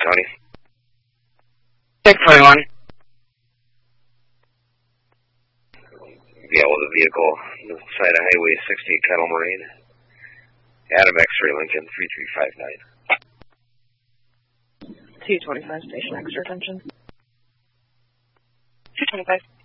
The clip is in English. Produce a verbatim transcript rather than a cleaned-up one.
Tony. six twenty-one. Yeah, well, the vehicle, the side of Highway sixty, Kettle Moraine. Adam X-ray Lincoln, three three five nine. two twenty-five, station extra attention. two twenty-five.